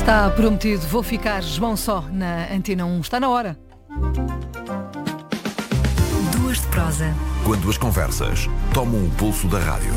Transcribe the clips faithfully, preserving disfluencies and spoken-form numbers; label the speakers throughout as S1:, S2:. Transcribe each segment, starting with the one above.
S1: Está prometido, vou ficar João Só na Antena um. Está na hora.
S2: Duas de prosa.
S3: Quando as conversas tomam o pulso da rádio.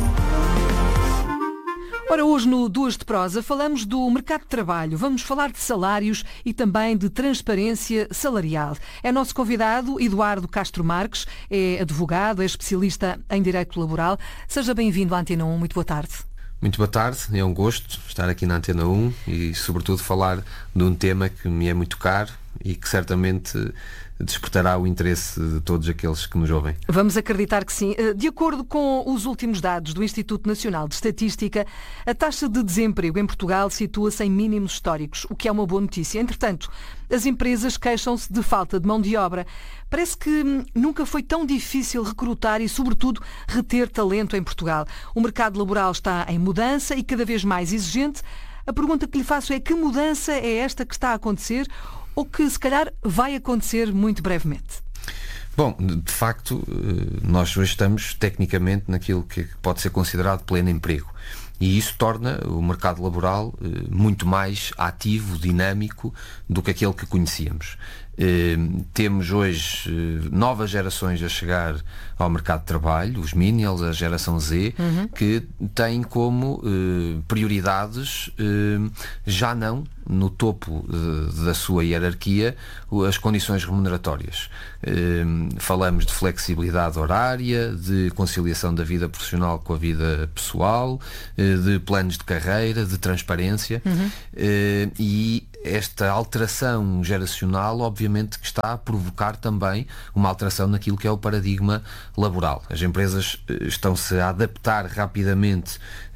S1: Ora, hoje no Duas de Prosa falamos do mercado de trabalho. Vamos falar de salários e também de transparência salarial. É nosso convidado Eduardo Castro Marques, é advogado, é especialista em Direito Laboral. Seja bem-vindo à Antena um. Muito boa tarde.
S4: Muito boa tarde, é um gosto estar aqui na Antena um e sobretudo falar de um tema que me é muito caro e que certamente despertará o interesse de todos aqueles que nos ouvem.
S1: Vamos acreditar que sim. De acordo com os últimos dados do Instituto Nacional de Estatística, a taxa de desemprego em Portugal situa-se em mínimos históricos, o que é uma boa notícia. Entretanto, as empresas queixam-se de falta de mão de obra. Parece que nunca foi tão difícil recrutar e, sobretudo, reter talento em Portugal. O mercado laboral está em mudança e cada vez mais exigente. A pergunta que lhe faço é: que mudança é esta que está a acontecer ou que, se calhar, vai acontecer muito brevemente?
S4: Bom, de facto, nós hoje estamos tecnicamente naquilo que pode ser considerado pleno emprego. E isso torna o mercado laboral muito mais ativo, dinâmico do que aquele que conhecíamos. Eh, temos hoje eh, novas gerações a chegar ao mercado de trabalho, os millennials, a geração Z, uhum. que têm como eh, prioridades eh, já não no topo de, da sua hierarquia as condições remuneratórias. Eh, falamos de flexibilidade horária, de conciliação da vida profissional com a vida pessoal, eh, de planos de carreira, de transparência, uhum. eh, e esta alteração geracional, obviamente, que está a provocar também uma alteração naquilo que é o paradigma laboral. As empresas estão-se a adaptar rapidamente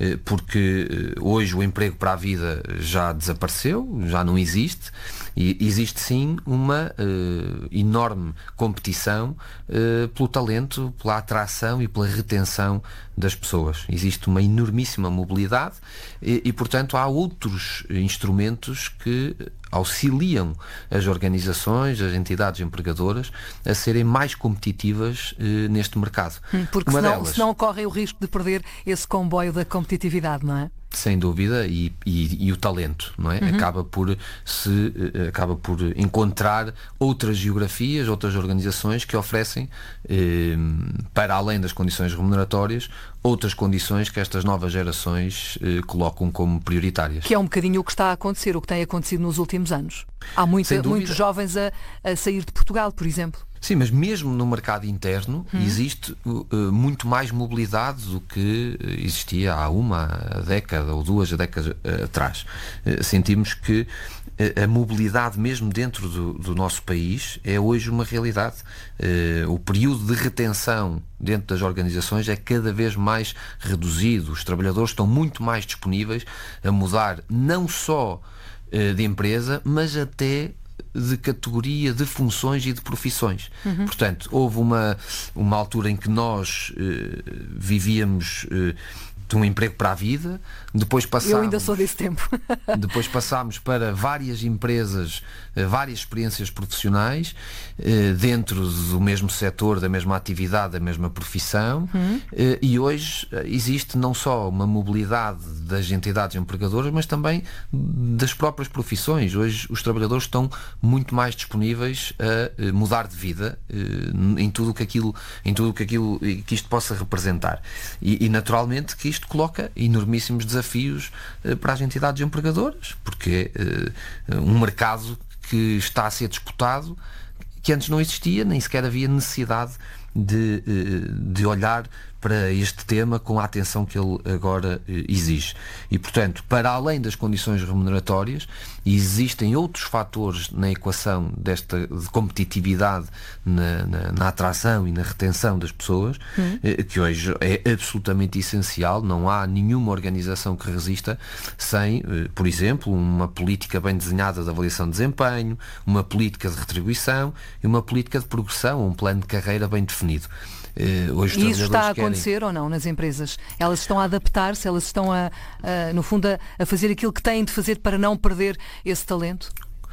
S4: porque hoje o emprego para a vida já desapareceu, já não existe, e existe sim uma uh, enorme competição uh, pelo talento, pela atração e pela retenção das pessoas. Existe uma enormíssima mobilidade e, e portanto, há outros instrumentos que auxiliam as organizações, as entidades empregadoras a serem mais competitivas eh, neste mercado.
S1: Porque
S4: Uma
S1: senão,
S4: delas,
S1: senão correm o risco de perder esse comboio da competitividade, não é?
S4: Sem dúvida, e, e, e o talento, não é? Uhum. Acaba por se acaba por encontrar outras geografias, outras organizações que oferecem, eh, para além das condições remuneratórias, outras condições que estas novas gerações eh, colocam como prioritárias.
S1: Que é um bocadinho o que está a acontecer, o que tem acontecido nos últimos anos. Há muita, muitos jovens a, a sair de Portugal, por exemplo.
S4: Sim, mas mesmo no mercado interno hum. existe uh, muito mais mobilidade do que existia há uma década ou duas décadas uh, atrás. Uh, sentimos que uh, a mobilidade mesmo dentro do, do nosso país é hoje uma realidade. Uh, o período de retenção dentro das organizações é cada vez mais reduzido. Os trabalhadores estão muito mais disponíveis a mudar não só uh, de empresa, mas até de categoria, de funções e de profissões. Uhum. Portanto, houve uma, uma altura em que nós eh, vivíamos eh, de um emprego para a vida, depois passámos...
S1: Eu ainda sou desse tempo.
S4: Depois passámos para várias empresas, várias experiências profissionais, eh, dentro do mesmo setor, da mesma atividade, da mesma profissão, uhum. eh, e hoje existe não só uma mobilidade das entidades empregadoras, mas também das próprias profissões. Hoje os trabalhadores estão muito mais disponíveis a mudar de vida eh, em tudo que aquilo, em tudo que aquilo que isto possa representar. E, e naturalmente que isto coloca enormíssimos desafios eh, para as entidades empregadoras, porque é eh, um mercado que está a ser disputado, que antes não existia, nem sequer havia necessidade de, eh, de olhar para este tema com a atenção que ele agora eh, exige. E, portanto, para além das condições remuneratórias, existem outros fatores na equação desta de competitividade na, na, na atração e na retenção das pessoas, hum. eh, que hoje é absolutamente essencial. Não há nenhuma organização que resista sem, eh, por exemplo, uma política bem desenhada de avaliação de desempenho, uma política de retribuição e uma política de progressão, um plano de carreira bem definido. Uh, hoje
S1: e isso está a acontecer querem... ou não nas empresas? Elas estão a adaptar-se, elas estão a, a no fundo a, a fazer aquilo que têm de fazer para não perder esse talento?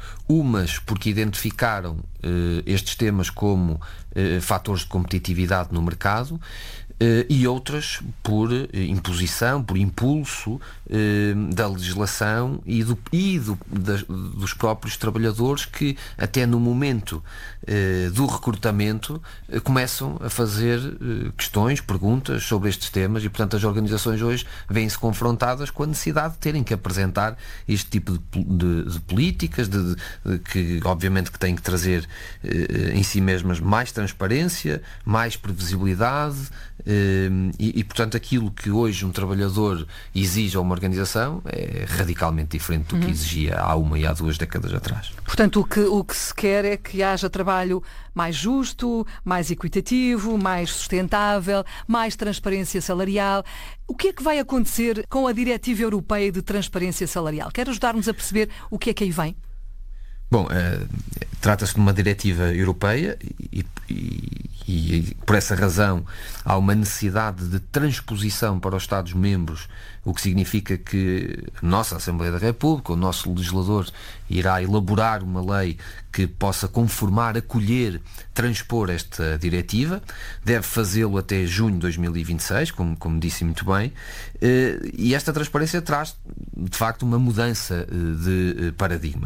S4: umas porque identificaram eh, estes temas como eh, fatores de competitividade no mercado, Uh, e outras por uh, imposição, por impulso uh, da legislação e, do, e do, da, dos próprios trabalhadores que até no momento uh, do recrutamento uh, começam a fazer uh, questões, perguntas sobre estes temas e, portanto, as organizações hoje vêm-se confrontadas com a necessidade de terem que apresentar este tipo de, de, de políticas de, de, de, que obviamente que têm que trazer uh, em si mesmas mais transparência, mais previsibilidade. E, e, portanto, aquilo que hoje um trabalhador exige a uma organização é radicalmente diferente do que uhum. exigia há uma e há duas décadas atrás.
S1: Portanto, o que, o que se quer é que haja trabalho mais justo, mais equitativo, mais sustentável, mais transparência salarial. O que é que vai acontecer com a Diretiva Europeia de Transparência Salarial? Quer ajudar-nos a perceber o que é que aí vem?
S4: Bom, uh, trata-se de uma diretiva europeia e, e, e por essa razão há uma necessidade de transposição para os Estados-membros, o que significa que a nossa Assembleia da República, o nosso legislador, irá elaborar uma lei que possa conformar, acolher, transpor esta diretiva. Deve fazê-lo até junho de dois mil e vinte e seis, como, como disse muito bem, uh, e esta transparência traz, de facto, uma mudança uh, de uh, paradigma.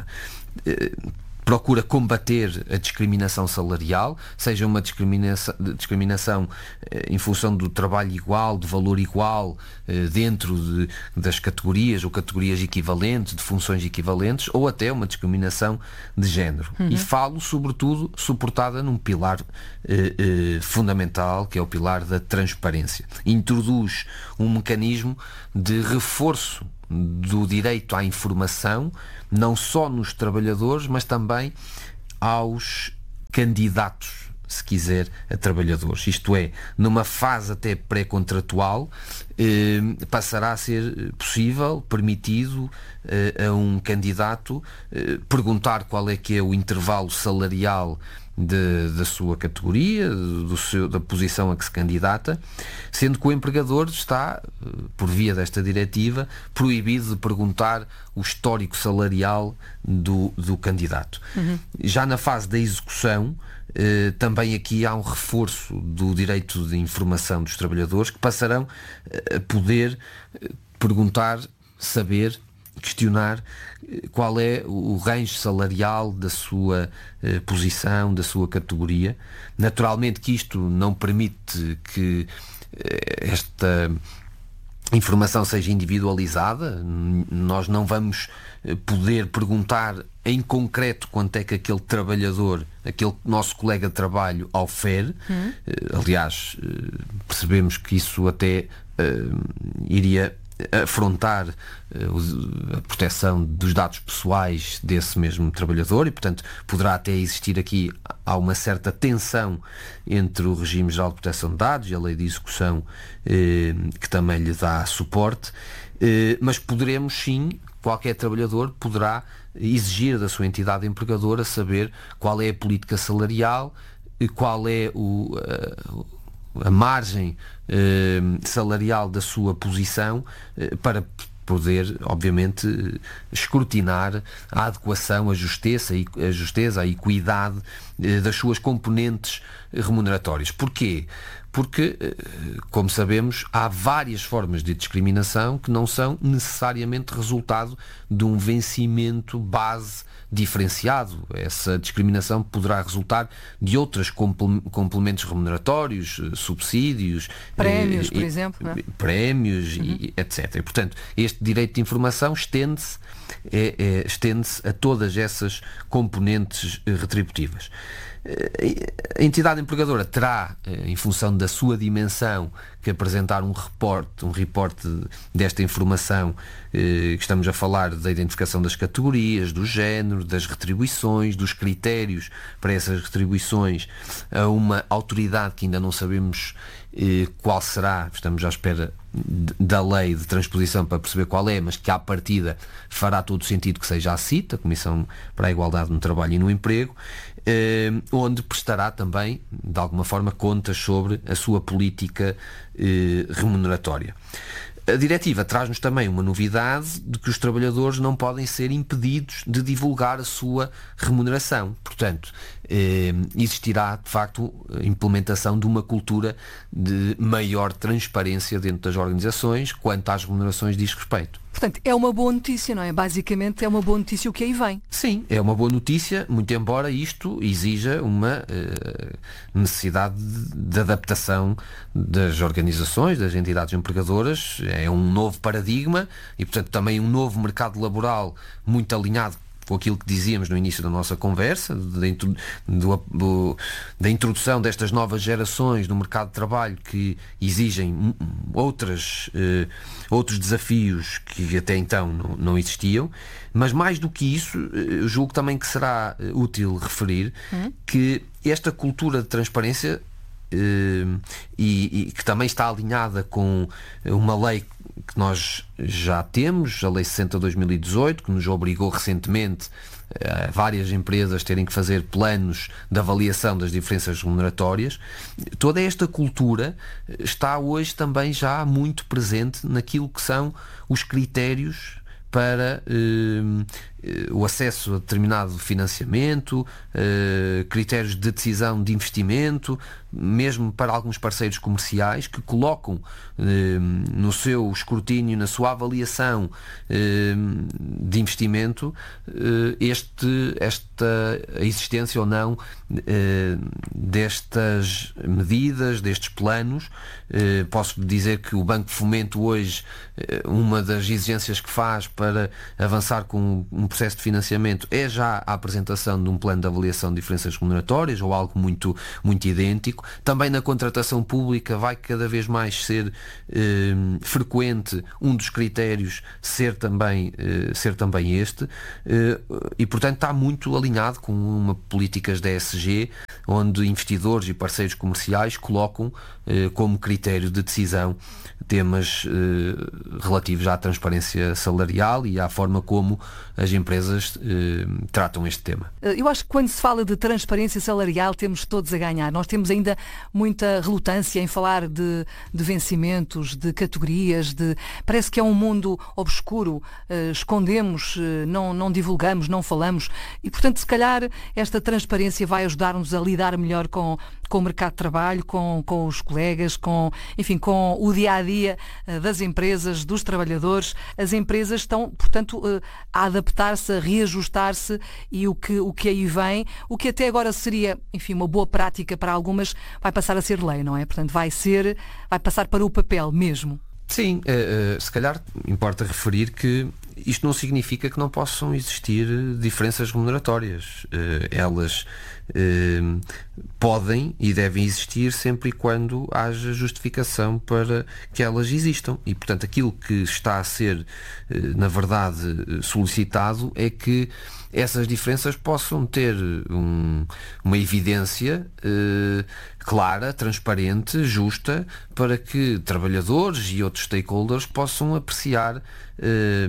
S4: Procura combater a discriminação salarial, seja uma discriminação, discriminação em função do trabalho igual, de valor igual, dentro de, das categorias ou categorias equivalentes, de funções equivalentes, ou até uma discriminação de género. Uhum. E falo, sobretudo, suportada num pilar eh, eh, fundamental, que é o pilar da transparência. Introduz um mecanismo de reforço do direito à informação, não só nos trabalhadores, mas também aos candidatos, se quiser, a trabalhadores. Isto é, numa fase até pré-contratual, eh, passará a ser possível, permitido eh, a um candidato eh, perguntar qual é que é o intervalo salarial De, da sua categoria, do seu, da posição a que se candidata, sendo que o empregador está, por via desta diretiva, proibido de perguntar o histórico salarial do, do candidato. Uhum. Já na fase da execução, eh, também aqui há um reforço do direito de informação dos trabalhadores, que passarão a poder perguntar, saber, questionar qual é o range salarial da sua eh, posição, da sua categoria. Naturalmente que isto não permite que eh, esta informação seja individualizada. Nós não vamos poder perguntar em concreto quanto é que aquele trabalhador, aquele nosso colega de trabalho ofere. Hum. Aliás, percebemos que isso até uh, iria afrontar uh, a proteção dos dados pessoais desse mesmo trabalhador e, portanto, poderá até existir aqui há uma certa tensão entre o regime geral de proteção de dados e a lei de execução uh, que também lhe dá suporte, uh, mas poderemos sim, qualquer trabalhador poderá exigir da sua entidade empregadora saber qual é a política salarial, qual é o uh, a margem eh, salarial da sua posição eh, para poder, obviamente, escrutinar a adequação, a justeza, a, justeza, a equidade eh, das suas componentes remuneratórias. Porquê? Porque, como sabemos, há várias formas de discriminação que não são necessariamente resultado de um vencimento base diferenciado. Essa discriminação poderá resultar de outros complementos remuneratórios, subsídios,
S1: prémios,
S4: eh,
S1: por exemplo, não é?
S4: prémios,
S1: uhum.
S4: e, etcétera. E, portanto, este direito de informação estende-se é, é, estende-se a todas essas componentes retributivas. A entidade empregadora terá, em função da sua dimensão, que apresentar um reporte, um reporte desta informação, que estamos a falar da identificação das categorias, do género, das retribuições, dos critérios para essas retribuições, a uma autoridade que ainda não sabemos qual será, estamos à espera da lei de transposição para perceber qual é, mas que à partida fará todo o sentido que seja a CIT, a Comissão para a Igualdade no Trabalho e no Emprego, eh, onde prestará também, de alguma forma, contas sobre a sua política eh, remuneratória. A diretiva traz-nos também uma novidade de que os trabalhadores não podem ser impedidos de divulgar a sua remuneração. Portanto, eh, existirá de facto a implementação de uma cultura de maior transparência dentro das organizações quanto às remunerações diz respeito.
S1: Portanto, é uma boa notícia, não é? Basicamente é uma boa notícia o que aí vem.
S4: Sim, é uma boa notícia, muito embora isto exija uma uh, necessidade de, de adaptação das organizações, das entidades empregadoras. É um novo paradigma e, portanto, também um novo mercado laboral muito alinhado com aquilo que dizíamos no início da nossa conversa, da, intro, do, do, da introdução destas novas gerações no mercado de trabalho que exigem outras, eh, outros desafios que até então não, não existiam, mas mais do que isso, eu julgo também que será útil referir hum? que esta cultura de transparência eh, e, e que também está alinhada com uma lei que nós já temos, a Lei sessenta de dois mil e dezoito, que nos obrigou recentemente a várias empresas terem que fazer planos de avaliação das diferenças remuneratórias. Toda esta cultura está hoje também já muito presente naquilo que são os critérios para eh, o acesso a determinado financiamento, eh, critérios de decisão de investimento, mesmo para alguns parceiros comerciais que colocam eh, no seu escrutínio, na sua avaliação eh, de investimento, eh, este, esta a existência ou não eh, destas medidas, destes planos. Eh, posso dizer que o Banco de Fomento hoje, eh, uma das exigências que faz para avançar com um processo de financiamento é já a apresentação de um plano de avaliação de diferenças remuneratórias ou algo muito, muito idêntico. Também na contratação pública vai cada vez mais ser eh, frequente um dos critérios ser também, eh, ser também este eh, e portanto está muito alinhado com uma políticas da E S G onde investidores e parceiros comerciais colocam eh, como critério de decisão temas eh, relativos à transparência salarial e à forma como as empresas eh, tratam este tema.
S1: Eu acho que quando se fala de transparência salarial temos todos a ganhar. Nós temos ainda muita relutância em falar de, de vencimentos, de categorias, de... parece que é um mundo obscuro, eh, escondemos, eh, não, não divulgamos, não falamos e, portanto, se calhar esta transparência vai ajudar-nos a lidar melhor com, com o mercado de trabalho, com, com os colegas, com, enfim, com o dia-a-dia eh, das empresas, dos trabalhadores. As empresas estão, portanto, eh, a adaptar-se, a reajustar-se e o que, o que aí vem, o que até agora seria, enfim, uma boa prática para algumas, vai passar a ser lei, não é? Portanto, vai ser, vai passar para o papel mesmo.
S4: Sim, uh, uh, se calhar importa referir que isto não significa que não possam existir diferenças remuneratórias. Uh, elas uh, podem e devem existir sempre e quando haja justificação para que elas existam. E, portanto, aquilo que está a ser, uh, na verdade, solicitado é que essas diferenças possam ter um, uma evidência eh, clara, transparente, justa, para que trabalhadores e outros stakeholders possam apreciar eh,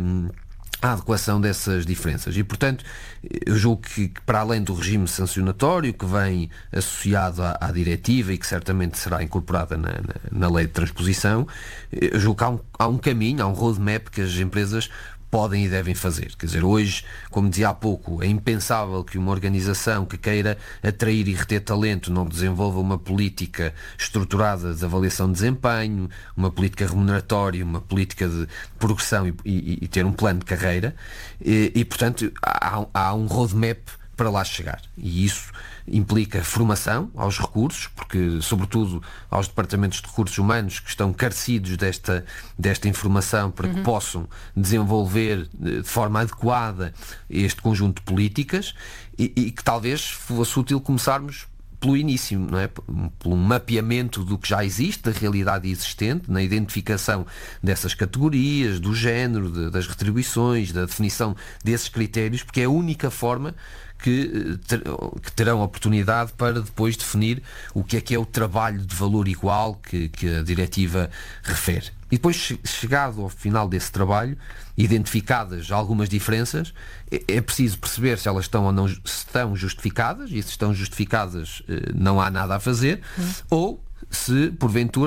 S4: a adequação dessas diferenças. E, portanto, eu julgo que, que para além do regime sancionatório que vem associado à, à diretiva e que certamente será incorporada na, na, na lei de transposição, eu julgo que há um, há um caminho, há um roadmap que as empresas podem e devem fazer. Quer dizer, hoje, como dizia há pouco, é impensável que uma organização que queira atrair e reter talento não desenvolva uma política estruturada de avaliação de desempenho, uma política remuneratória, uma política de progressão e, e, e ter um plano de carreira e, e portanto, há, há um roadmap para lá chegar. E isso implica formação aos recursos, porque, sobretudo, aos departamentos de recursos humanos que estão carecidos desta, desta informação para uhum. que possam desenvolver de forma adequada este conjunto de políticas e, e que talvez fosse útil começarmos pelo início, não é? Pelo mapeamento do que já existe, da realidade existente, na identificação dessas categorias, do género, de, das retribuições, da definição desses critérios, porque é a única forma que, ter, que terão oportunidade para depois definir o que é que é o trabalho de valor igual que, que a diretiva refere. E depois, chegado ao final desse trabalho, identificadas algumas diferenças, é preciso perceber se elas estão ou não se estão justificadas, e se estão justificadas não há nada a fazer, hum. ou se, porventura,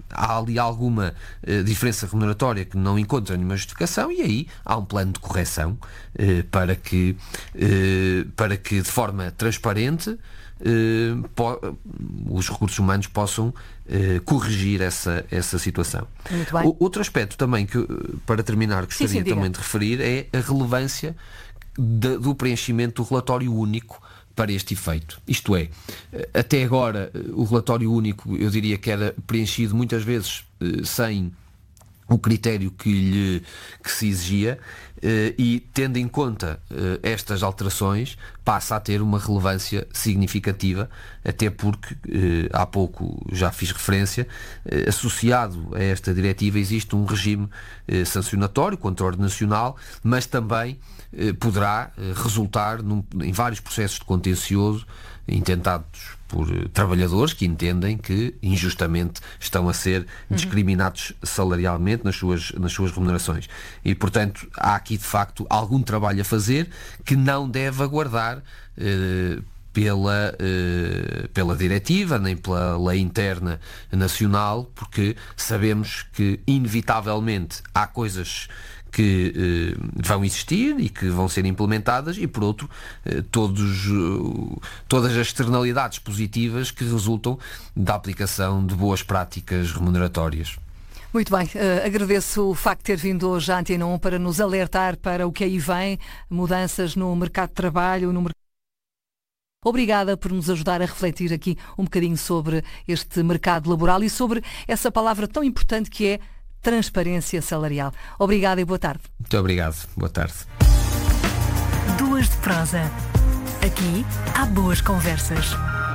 S4: há ali alguma uh, diferença remuneratória que não encontra nenhuma justificação, e aí há um plano de correção uh, para que, uh, para que de forma transparente uh, po- os recursos humanos possam uh, corrigir essa, essa situação.
S1: Muito bem.
S4: O, outro aspecto também que, para terminar, gostaria
S1: sim, sim,
S4: também de referir é a relevância de, do preenchimento do relatório único para este efeito. Isto é, até agora o relatório único, eu diria que era preenchido muitas vezes sem o critério que, lhe, que se exigia, e tendo em conta estas alterações passa a ter uma relevância significativa, até porque há pouco já fiz referência, associado a esta diretiva existe um regime sancionatório, controle nacional, mas também poderá resultar num, em vários processos de contencioso intentados por trabalhadores que entendem que injustamente estão a ser discriminados salarialmente nas suas, nas suas remunerações. E, portanto, há aqui de facto algum trabalho a fazer que não deve aguardar eh, pela, eh, pela diretiva, nem pela lei interna nacional, porque sabemos que inevitavelmente há coisas que eh, vão existir e que vão ser implementadas, e por outro eh, todos, uh, todas as externalidades positivas que resultam da aplicação de boas práticas remuneratórias.
S1: Muito bem, uh, agradeço o facto de ter vindo hoje à Antena um para nos alertar para o que aí vem, mudanças no mercado de trabalho, no mercado. Obrigada por nos ajudar a refletir aqui um bocadinho sobre este mercado laboral e sobre essa palavra tão importante que é transparência salarial. Obrigada e boa tarde.
S4: Muito obrigado. Boa tarde.
S2: Duas de prosa. Aqui há boas conversas.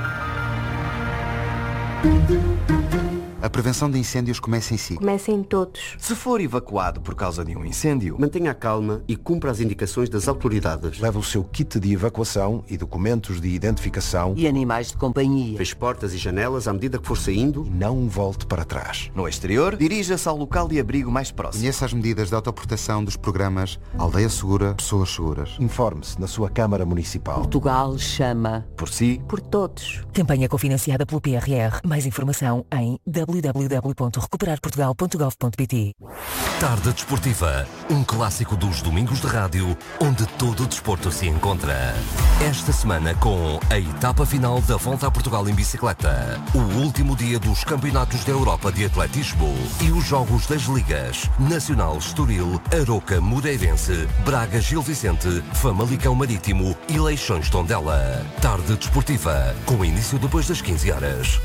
S5: A prevenção de incêndios começa em si.
S6: Começa em todos.
S7: Se for evacuado por causa de um incêndio, mantenha a calma e cumpra as indicações das autoridades.
S8: Leve o seu kit de evacuação e documentos de identificação.
S9: E animais de companhia.
S7: Feche portas e janelas à medida que for saindo.
S8: E não volte para trás.
S7: No exterior, dirija-se ao local de abrigo mais próximo.
S5: Conheça as medidas de autoproteção dos programas Aldeia Segura, Pessoas Seguras.
S8: Informe-se na sua Câmara Municipal.
S9: Portugal chama.
S7: Por si.
S6: Por todos.
S2: Campanha cofinanciada pelo P R R. Mais informação em w w w ponto recuperar portugal ponto gov ponto p t.
S3: Tarde Desportiva, um clássico dos domingos de rádio, onde todo o desporto se encontra. Esta semana com a etapa final da Volta a Portugal em bicicleta, o último dia dos Campeonatos da Europa de Atletismo e os jogos das ligas Nacional Estoril, Aroca Moreirense, Braga Gil Vicente, Famalicão Marítimo e Leixões Tondela. Tarde Desportiva, com início depois das quinze horas.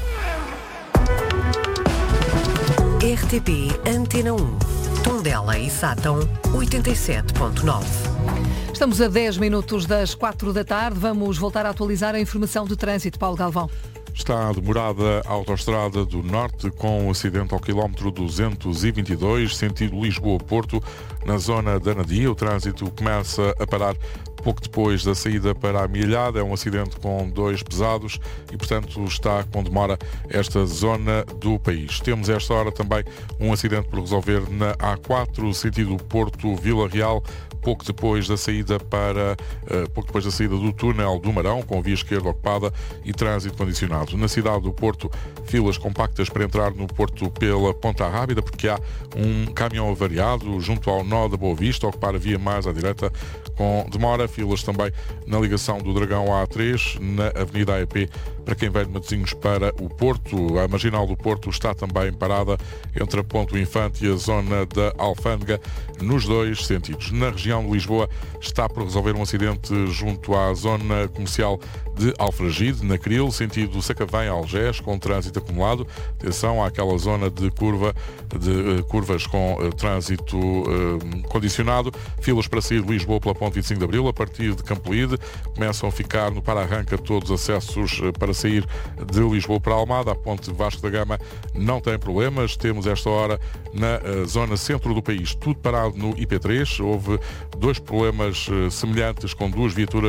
S2: R T P Antena um. Tondela e Sátão, oitenta e sete ponto nove.
S1: Estamos a dez minutos das quatro da tarde. Vamos voltar a atualizar a informação do trânsito. Paulo Galvão.
S10: Está demorada a Autostrada do Norte com um acidente ao quilómetro duzentos e vinte e dois, sentido Lisboa-Porto, na zona da Nadia. O trânsito começa a parar pouco depois da saída para a Milhada. É um acidente com dois pesados e, portanto, está com demora esta zona do país. Temos esta hora também um acidente por resolver na A quatro, sentido Porto-Vila Real, pouco depois da saída para uh, pouco depois da saída do túnel do Marão, com via esquerda ocupada e trânsito condicionado. Na cidade do Porto, filas compactas para entrar no Porto pela Ponta Rábida, porque há um caminhão avariado junto ao nó da Boa Vista, a ocupar a via mais à direita com demora. Filas também na ligação do Dragão A três, na Avenida A E P, para quem vem de Matosinhos para o Porto. A marginal do Porto está também parada entre a Ponte do Infante e a zona da Alfândega, nos dois sentidos. Na região de Lisboa está por resolver um acidente junto à zona comercial de Alfragide, na Cril, sentido Sacavém-Algés, com trânsito acumulado. Atenção àquela zona de curva de uh, curvas com uh, trânsito uh, condicionado. Filas para sair de Lisboa pela Ponte vinte e cinco de Abril, a partir de Campolide. Começam a ficar no para-arranca todos os acessos uh, para sair de Lisboa para Almada. A Ponte Vasco da Gama não tem problemas. Temos esta hora na uh, zona centro do país tudo parado no I P três. Houve dois problemas uh, semelhantes com duas viaturas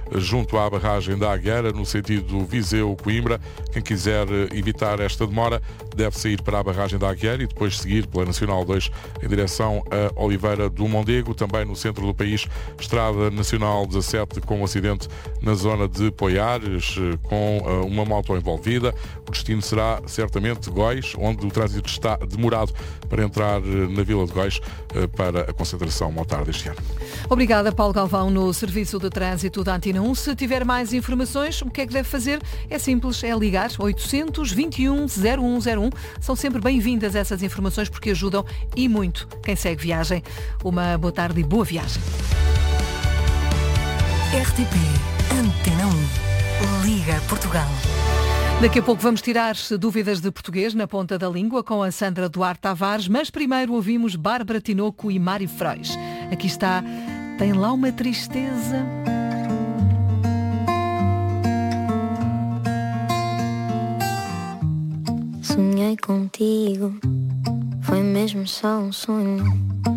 S10: junto à barragem da Agueira, no sentido Viseu-Coimbra. Quem quiser evitar esta demora deve sair para a barragem da Agueira e depois seguir pela Nacional dois em direção a Oliveira do Mondego. Também no centro do país, Estrada Nacional dezassete com um acidente na zona de Poiares, com uma moto envolvida. O destino será certamente Góis, onde o trânsito está demorado para entrar na Vila de Góis para a concentração motar deste ano.
S1: Obrigada, Paulo Galvão, no Serviço de Trânsito da Antena um. Se tiver mais informações, o que é que deve fazer? É simples, é ligar oitocentos, vinte e um, zero um zero um. São sempre bem-vindas essas informações porque ajudam e muito quem segue viagem. Uma boa tarde e boa viagem.
S2: R T P Antena um. Liga Portugal.
S1: Daqui a pouco vamos tirar dúvidas de português na ponta da língua com a Sandra Duarte Tavares, mas primeiro ouvimos Bárbara Tinoco e Mário Frois. Aqui está, tem lá uma tristeza.
S6: Sonhei contigo, foi mesmo só um sonho.